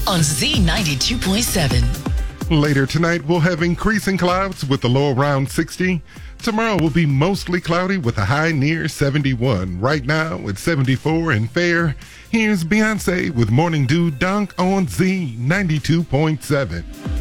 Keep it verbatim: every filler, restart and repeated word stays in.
on Z ninety-two point seven. Later tonight, we'll have increasing clouds with the low around sixty. Tomorrow will be mostly cloudy with a high near seventy-one. Right now, it's seventy-four and fair. Here's Beyonce with Morning Dew Dunk on Z ninety-two point seven.